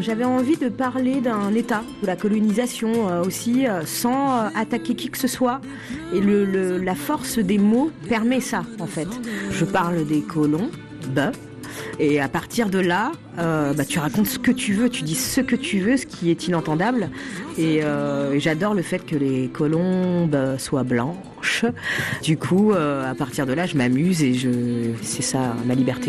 J'avais envie de parler d'un État, de la colonisation aussi, sans attaquer qui que ce soit. Et la force des mots permet ça, en fait. Je parle des colons, et à partir de là, tu racontes ce que tu veux, tu dis ce que tu veux, ce qui est inentendable. Et j'adore le fait que les colombes soient blanches. Du coup, à partir de là, je m'amuse et c'est ça ma liberté.